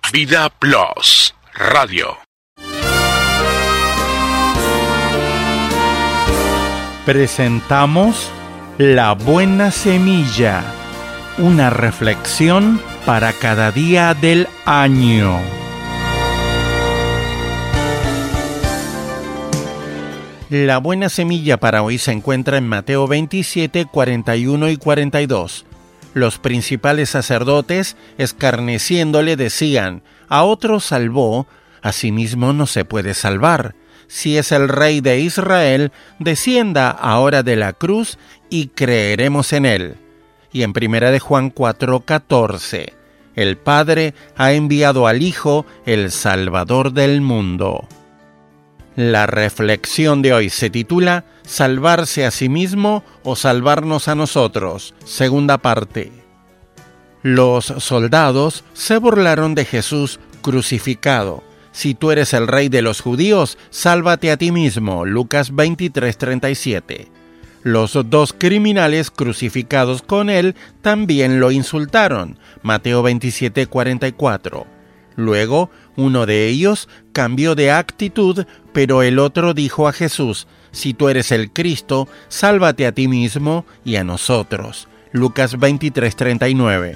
Vida Plus Radio. Presentamos La Buena Semilla, una reflexión para cada día del año. La buena semilla para hoy se encuentra en Mateo 27, 41 y 42. Los principales sacerdotes, escarneciéndole, decían: a otro salvó, a sí mismo no se puede salvar. Si es el Rey de Israel, descienda ahora de la cruz y creeremos en él. Y en 1 Juan 4:14, el Padre ha enviado al Hijo, el Salvador del mundo. La reflexión de hoy se titula ¿Salvarse a sí mismo o salvarnos a nosotros? Segunda parte. Los soldados se burlaron de Jesús crucificado. Si tú eres el rey de los judíos, sálvate a ti mismo. Lucas 23:37. Los dos criminales crucificados con él también lo insultaron. Mateo 27:44. Luego, uno de ellos cambió de actitud, pero el otro dijo a Jesús: si tú eres el Cristo, sálvate a ti mismo y a nosotros. Lucas 23:39.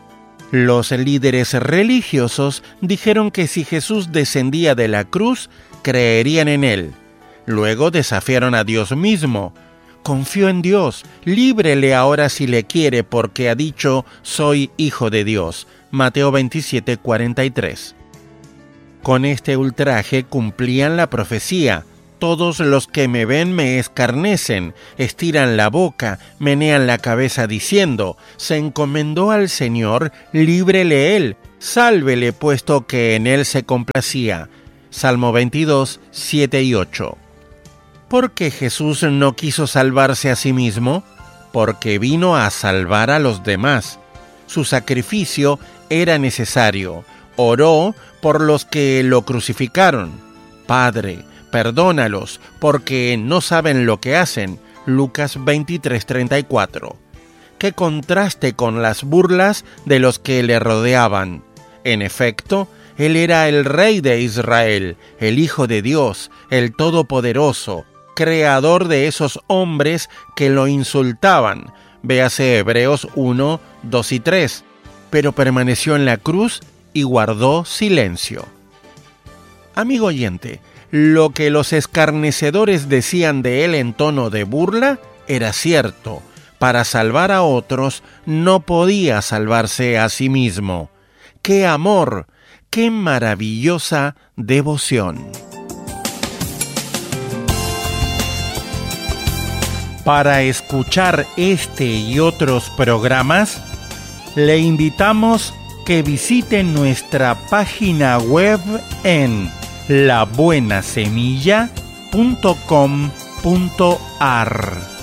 Los líderes religiosos dijeron que si Jesús descendía de la cruz, creerían en él. Luego desafiaron a Dios mismo. Confío en Dios, líbrele ahora si le quiere, porque ha dicho: soy hijo de Dios. Mateo 27:43. Con este ultraje cumplían la profecía: todos los que me ven me escarnecen, estiran la boca, menean la cabeza diciendo: se encomendó al Señor, líbrele él, sálvele puesto que en él se complacía. Salmo 22, 7 y 8. ¿Por qué Jesús no quiso salvarse a sí mismo? Porque vino a salvar a los demás. Su sacrificio era necesario. Oró por los que lo crucificaron. Padre, perdónalos, porque no saben lo que hacen. Lucas 23:34. Qué contraste con las burlas de los que le rodeaban. En efecto, él era el Rey de Israel, el Hijo de Dios, el Todopoderoso, creador de esos hombres que lo insultaban. Véase Hebreos 1, 2 y 3. Pero permaneció en la cruz y guardó silencio. Amigo oyente, lo que los escarnecedores decían de él en tono de burla era cierto. Para salvar a otros no podía salvarse a sí mismo. ¡Qué amor! ¡Qué maravillosa devoción! Para escuchar este y otros programas, le invitamos que visite nuestra página web en labuenasemilla.com.ar.